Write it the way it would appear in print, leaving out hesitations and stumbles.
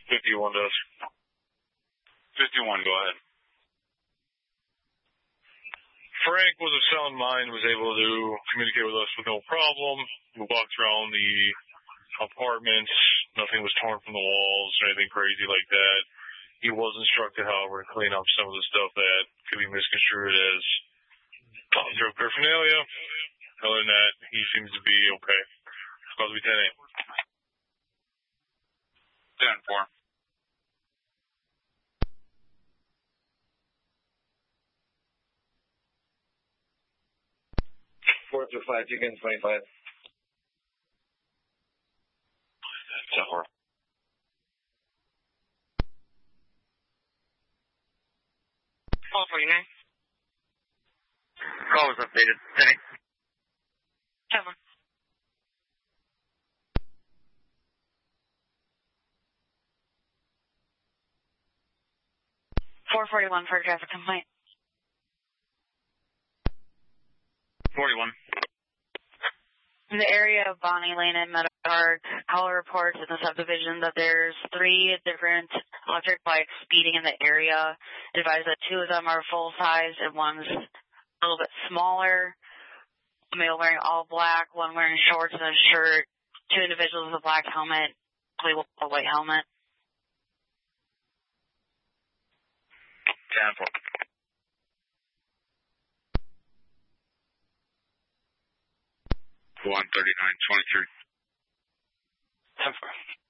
51 does. 51, go ahead. Frank was of sound mind, was able to communicate with us with no problem. We walked around the apartments. Nothing was torn from the walls or anything crazy like that. He was instructed, however, to clean up some of the stuff that could be misconstrued as drug paraphernalia. Other than that, he seems to be okay. Supposed to be 10-8. 10-4. Four through 5, you can 25. 10-4. Call 49. Call was updated. 10-8. 10-4. $441 for a traffic complaint. 41. In the area of Bonnie Lane and Meadow Park, caller reports in the subdivision that there's 3 different electric bikes speeding in the area. It advised that 2 of them are full size and one's a little bit smaller. A male wearing all black, one wearing shorts and a shirt, 2 individuals with a black helmet, a white helmet. 10-4. 139-23. 10-4.